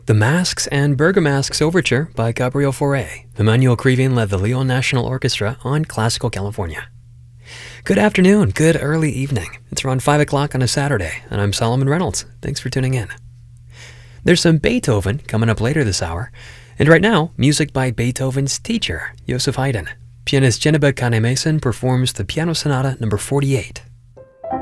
The Masks and Bergamasques Overture by Gabriel Fauré. Emmanuel Krivine led the Lyon National Orchestra on Classical California. Good afternoon, good early evening. It's around 5 o'clock on a Saturday, and I'm Solomon Reynolds. Thanks for tuning in. There's some Beethoven coming up later this hour, and right now, music by Beethoven's teacher, Joseph Haydn. Pianist Genevieve Cane-Mason performs the Piano Sonata No. 48.